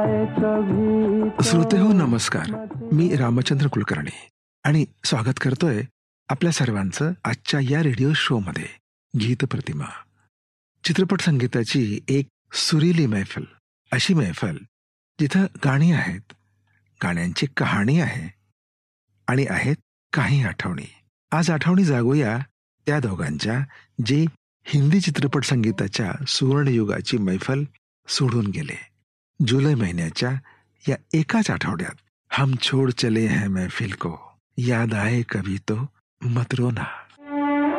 श्रोते हो, नमस्कार. मी रामचंद्र कुलकर्णी आणि स्वागत करतोय आपल्या सर्वांचं आजच्या या रेडिओ शो मध्ये. गीत प्रतिमा, चित्रपट संगीताची एक सुरीली मैफल, अशी मैफल जिथं गाणी आहेत, गाण्यांची कहाणी आहे आणि आहेत काही आठवणी. आज आठवणी जागूया त्या दोघांच्या जे हिंदी चित्रपट संगीताच्या सुवर्णयुगाची मैफल सोडून गेले. जुलै महिन्याच्या या एकाच आठवड्यात हम छोड़ चले हैं महफिल को, याद आए कभी तो मत रोना.